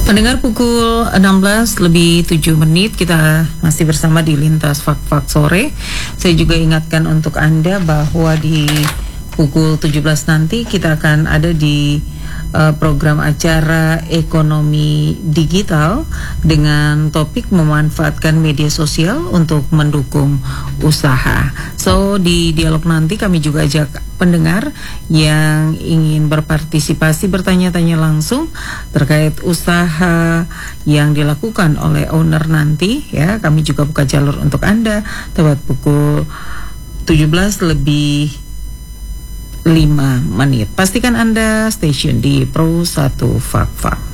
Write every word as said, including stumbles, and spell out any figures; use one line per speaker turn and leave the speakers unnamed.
Pendengar, pukul enam belas lebih tujuh menit kita masih bersama di Lintas Fak-Fak Sore. Saya juga ingatkan untuk Anda bahwa di pukul tujuh belas nanti kita akan ada di uh, program acara Ekonomi Digital dengan topik memanfaatkan media sosial untuk mendukung usaha. So di dialog nanti kami juga ajak pendengar yang ingin berpartisipasi bertanya-tanya langsung terkait usaha yang dilakukan oleh owner nanti, ya. Kami juga buka jalur untuk Anda tepat pukul tujuh belas lebih lima menit. Pastikan Anda stay tune di Pro satu Fak-Fak.